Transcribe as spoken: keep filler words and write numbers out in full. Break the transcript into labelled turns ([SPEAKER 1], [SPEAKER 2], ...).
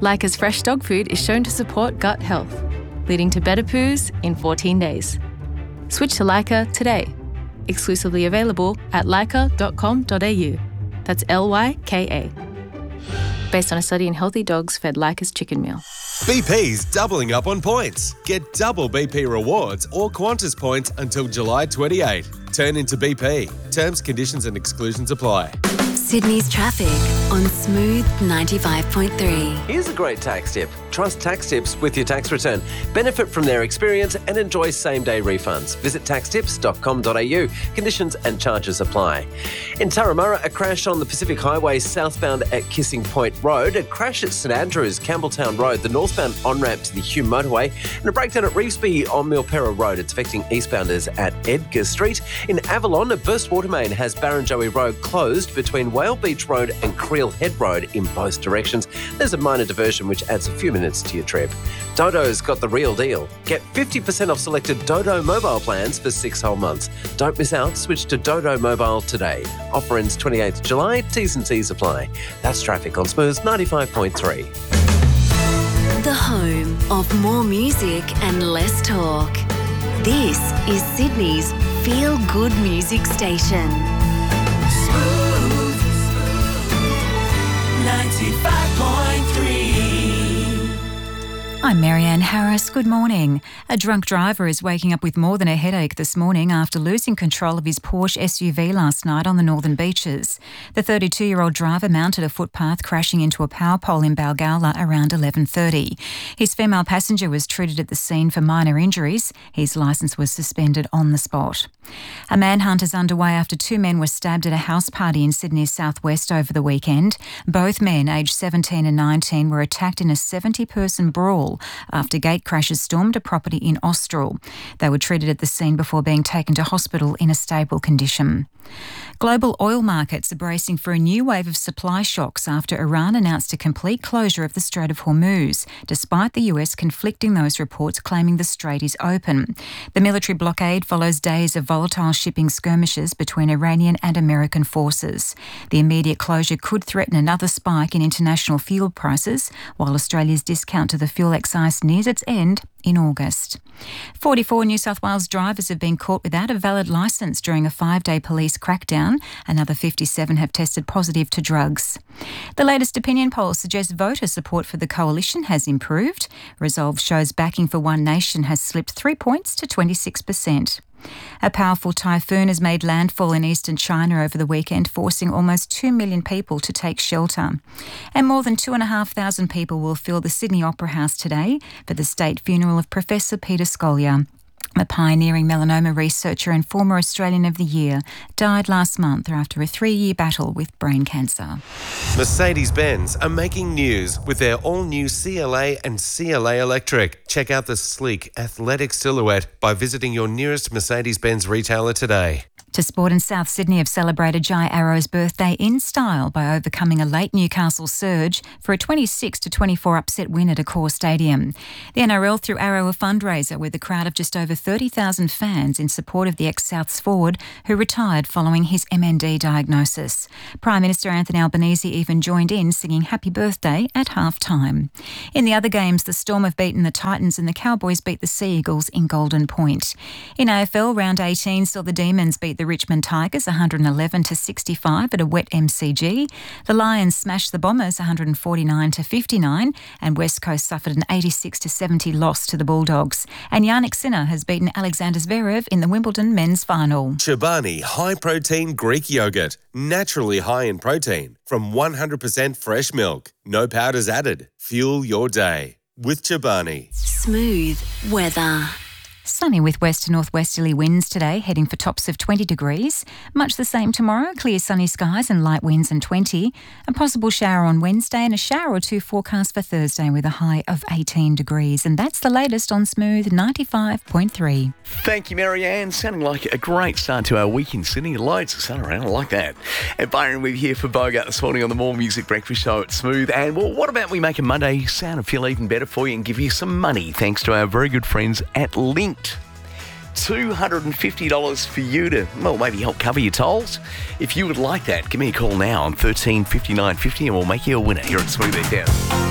[SPEAKER 1] Leica's fresh dog food is shown to support gut health, leading to better poos in fourteen days. Switch to Leica today. Exclusively available at leica dot com dot a u. That's L Y K A. Based on a study in healthy dogs fed Leica's chicken meal.
[SPEAKER 2] B P's doubling up on points. Get double B P rewards or Qantas points until July twenty-eighth. Turn into B P. Terms, conditions and exclusions apply.
[SPEAKER 3] Sydney's traffic on Smooth ninety-five point three.
[SPEAKER 4] Here's a great tax tip. Trust Tax Tips with your tax return. Benefit from their experience and enjoy same-day refunds. Visit tax tips dot com dot a u. Conditions and charges apply. In Turramurra, a crash on the Pacific Highway southbound at Kissing Point Road, a crash at St Andrews, Campbelltown Road, the northbound on-ramp to the Hume Motorway, and a breakdown at Revesby on Milperra Road. It's affecting eastbounders at Edgar Street. In Avalon, a burst water main has Barrenjoey Road closed between Whale Beach Road and Creel Head Road in both directions. There's a minor diversion which adds a few minutes to your trip. Dodo's got the real deal. Get fifty percent off selected Dodo mobile plans for six whole months. Don't miss out. Switch to Dodo Mobile today. Offer ends twenty-eighth of July. T's and C's apply. That's traffic on Smooth ninety-five point three.
[SPEAKER 3] The home of more music and less talk. This is Sydney's feel-good music station.
[SPEAKER 5] Smooth ninety-five point three.
[SPEAKER 6] I'm Marianne Harris. Good morning. A drunk driver is waking up with more than a headache this morning after losing control of his Porsche S U V last night on the Northern Beaches. The thirty-two-year-old driver mounted a footpath, crashing into a power pole in Balgowlah around eleven thirty. His female passenger was treated at the scene for minor injuries. His licence was suspended on the spot. A manhunt is underway after two men were stabbed at a house party in Sydney's southwest over the weekend. Both men, aged seventeen and nineteen, were attacked in a seventy-person brawl after gate crashers stormed a property in Austral. They were treated at the scene before being taken to hospital in a stable condition. Global oil markets are bracing for a new wave of supply shocks after Iran announced a complete closure of the Strait of Hormuz, despite the U S conflicting those reports claiming the strait is open. The military blockade follows days of volatile shipping skirmishes between Iranian and American forces. The immediate closure could threaten another spike in international fuel prices, while Australia's discount to the fuel excise nears its end in August. forty-four New South Wales drivers have been caught without a valid licence during a five-day police crackdown. Another fifty-seven have tested positive to drugs. The latest opinion poll suggests voter support for the coalition has improved. Resolve shows backing for One Nation has slipped three points to twenty-six percent. A powerful typhoon has made landfall in eastern China over the weekend, forcing almost two million people to take shelter. And more than two thousand five hundred people will fill the Sydney Opera House today for the state funeral of Professor Peter Scolyer. The pioneering melanoma researcher and former Australian of the Year died last month after a three-year battle with brain cancer.
[SPEAKER 2] Mercedes-Benz are making news with their all-new C L A and C L A Electric. Check out the sleek, athletic silhouette by visiting your nearest Mercedes-Benz retailer today.
[SPEAKER 6] To Sport and South Sydney have celebrated Jai Arrow's birthday in style by overcoming a late Newcastle surge for a twenty-six to twenty-four upset win at Accor Stadium. The N R L threw Arrow a fundraiser with a crowd of just over thirty thousand fans in support of the ex-Souths forward who retired following his M N D diagnosis. Prime Minister Anthony Albanese even joined in singing happy birthday at half-time. In the other games, the Storm have beaten the Titans and the Cowboys beat the Sea Eagles in Golden Point. In A F L, round eighteen saw the Demons beat the Richmond Tigers one hundred eleven to sixty-five at a wet M C G. The Lions smashed the Bombers one hundred forty-nine to fifty-nine, and West Coast suffered an eighty-six to seventy loss to the Bulldogs. And Yannick Sinner has beaten Alexander Zverev in the Wimbledon men's final.
[SPEAKER 2] Chobani high-protein Greek yogurt, naturally high in protein, from one hundred percent fresh milk. No powders added. Fuel your day with Chobani.
[SPEAKER 3] Smooth weather.
[SPEAKER 6] Sunny with west to northwesterly winds today, heading for tops of twenty degrees. Much the same tomorrow, clear sunny skies and light winds and twenty. A possible shower on Wednesday and a shower or two forecast for Thursday with a high of eighteen degrees. And that's the latest on Smooth ninety-five point three.
[SPEAKER 7] Thank you, Marianne. Sounding like a great start to our week in Sydney. Loads of sun around. I like that. And Byron, we're here for Bogart this morning on the More Music Breakfast Show at Smooth. And, well, what about we make a Monday sound and feel even better for you and give you some money thanks to our very good friends at Linked. two hundred fifty dollars for you to, well, maybe help cover your tolls. If you would like that, give me a call now on one three five nine five zero and we'll make you a winner here at Smooth F M.